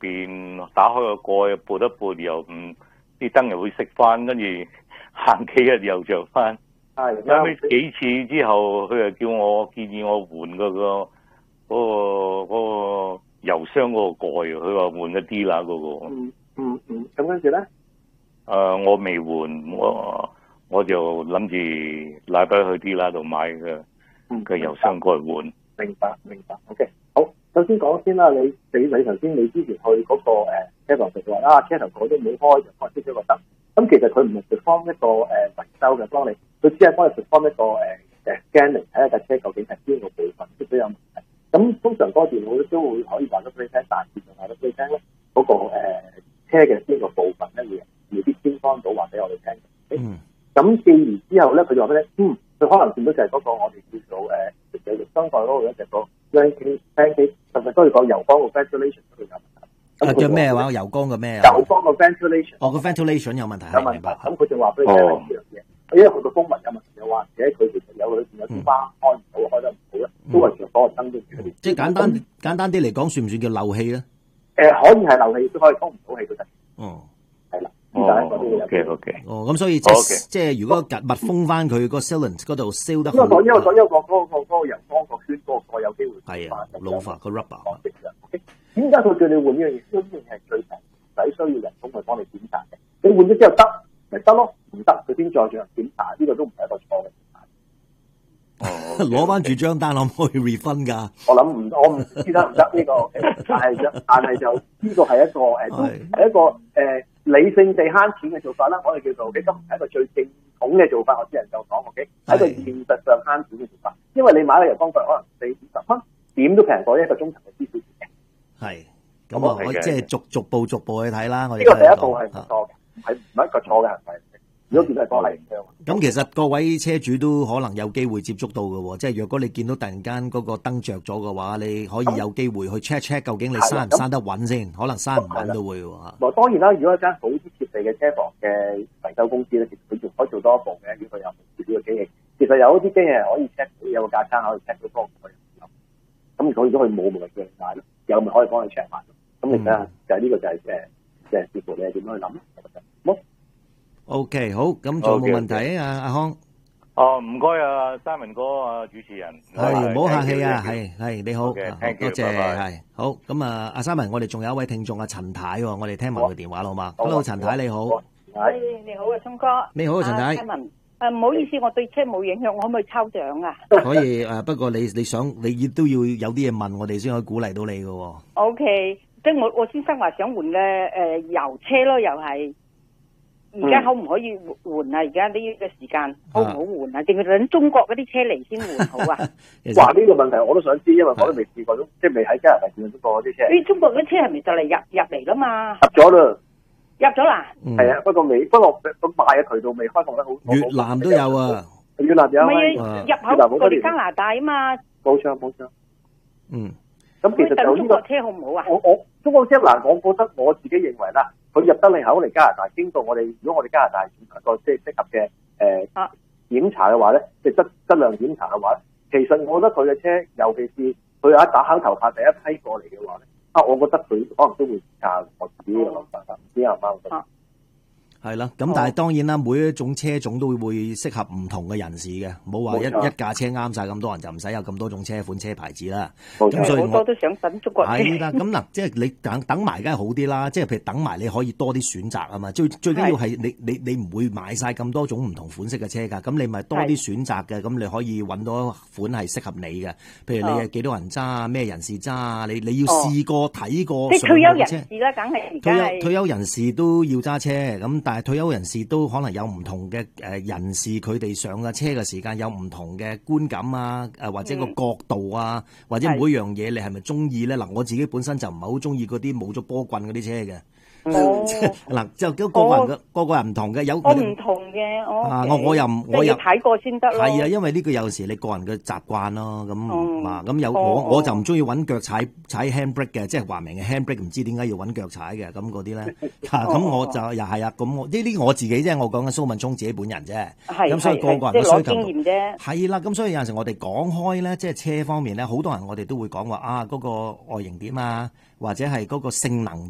便打開個蓋撥一撥，又唔啲燈又會熄翻，跟住行幾日又着翻。後尾幾次之後，佢又建議我換嗰個油箱嗰個蓋，佢話換一啲啦嗰個。 咁跟住咧？ 我未換，我就諗住拉翻去啲啦度買嘅油箱蓋換。 明白。OK， 好，首先講先啦，你頭先你之前去嗰個車房就話車頭蓋都冇開，就開熄咗個燈。咁其實佢唔係直方一個維修嘅幫你，佢只係幫你直方一個scanning 睇下架車究竟係邊個部分出咗有問題。咁通常嗰個電腦都會可以話得俾你聽，但係仲話得俾你聽咧，嗰個車嘅邊個部分咧未必先幫到話俾我哋聽。咁記完之後咧，佢就話俾你聽，佢可能見到就係嗰個我哋叫做有液箱蓋嗰個咧，就個 crank 甚至都要講油缸個 ventilation 嗰度有問題。 叫咩話？油缸個咩啊？ 油缸個 ventilation。 個 ventilation 有問題。 明白。咁佢就話俾你聽呢樣嘢，因為佢個風紋有問題，又或者佢其實有裏邊有啲花開唔到，開得唔好咧，都係着嗰個燈都唔即係簡單啲嚟講，算唔算叫漏氣咧？ 可以係漏氣，都可以通唔到氣都得。係啦。 OK。 咁所以即係如果密封翻佢個 cylinder 嗰度燒得好， 因為嗰個油缸個圈嗰個有機會係老化個 rubber。 點解佢叫你換呢樣嘢？呢樣係最平，唔使需要人工去幫你檢查嘅。你換咗之後得，咪得咯；唔得，佢先再進行檢查。呢個都唔係一個錯嘅。 攞翻住張單可唔可以 refund 㗎？ 我唔知得唔得呢個，但係就呢個係一個理性地慳錢嘅做法啦。我哋叫做嘅，都唔係一個最正統嘅做法。我只能夠講，OK，係一個現實上慳錢嘅做法。因為你買個油缸蓋可能40-50蚊，點都平過一個鐘頭嘅支付錢嘅。 係，咁我即係逐步去睇啦。我哋呢個第一步係唔錯嘅，係唔係一個錯嘅行為。如果見到係多例嘅， 咁其實各位車主都可能有機會接觸到嘅喎。即係若果你見到突然間嗰個燈着咗嘅話，你可以有機會去 check 究竟你閂唔閂得穩先，可能閂唔穩都會喎。 當然啦，如果一間好啲設備嘅車房嘅維修公司咧，其實佢仲可以做多一步嘅。如果佢有唔少嘅機器，其實有啲機器可以 check 到，有個架撐可以 check 到多個人。咁如果佢冇，咪叫你買咯；有咪可以幫你 check 埋。咁你睇下，就係呢個就係即係視乎你係點樣去諗。好 OK， 好，咁仲有冇問題啊？阿康。 唔該啊，Simon哥主持人。 係，唔好客氣啊，係你好，多謝，係好。咁啊，阿 Simon，我哋仲有一位聽眾阿陳太，我哋聽埋佢電話好嘛？Hello，陳太你好。 你好啊，聰哥。 你好啊，陳太。 唔好意思，我對車冇影響，我可唔可以抽獎啊？ 可以不過你都要有啲嘢問我哋先可以鼓勵到你嘅。 OK， 即係我先生話想換嘅油車咯，又係。而家可唔可以換啊？而家呢個時間好唔好換啊？定係等中國嗰啲車嚟先換好啊？ 話呢個問題我都想知，因為我都未試過，即係未喺加拿大見到中國嗰啲車。 啲中國嗰啲車係咪就嚟入嚟啦嘛？ 入咗啦， 入咗啦。 係啊，不過咁賣嘅渠道未開放得好。 越南都有啊， 越南有。 唔係入口過嚟加拿大啊嘛。 冇錯。咁其實就中國車好唔好啊？ 我中國車嗱，我覺得我自己認為啦，佢入得嚟口嚟加拿大，經過如果我哋加拿大進行一個即係適合嘅檢查嘅話咧，即係質量檢查嘅話咧，其實我覺得佢嘅車，尤其是佢有一打響頭拍第一批過嚟嘅話咧，我覺得佢可能都會查我自己嘅諗法，唔知啱唔啱？ 係啦，咁但係當然啦，每一種車種都會適合唔同嘅人士嘅，冇話一架車啱晒咁多人就唔使有咁多種車款車牌子啦。 咁所以好多都想等中國車。 係啦，咁嗱，即係你等埋梗係好啲啦。即係譬如等埋你可以多啲選擇啊嘛。最緊要係你唔會買晒咁多種唔同款式嘅車㗎。咁你咪多啲選擇嘅，咁你可以揾到款係適合你嘅。譬如你係幾多人揸啊，咩人士揸啊，你要試過睇過。 即係退休人士啦，梗係而家退休人士都要揸車咁。但係退休人士都可能有唔同嘅人士，佢哋上架車嘅時間有唔同嘅觀感啊，或者個角度啊，或者每樣嘢你係咪中意咧？嗱，我自己本身就唔係好中意嗰啲冇咗波棍嗰啲車嘅。嗱，就個個人唔同嘅，有我唔同嘅， 我又睇過先得咯。 係啊，因為呢個有時你個人嘅習慣咯，咁我就唔中意揾腳踩 handbrake 嘅，即係話明嘅 handbrake 唔知點解要揾腳踩嘅，咁嗰啲咧，咁我就又係啊，咁呢啲我自己啫，我講緊蘇文聰自己本人啫，咁所以個個人嘅需求經驗啫。 係啦，咁所以有陣時我哋講開咧，即係車方面咧，好多人我哋都會講話嗰個外形點啊，或者係嗰個性能。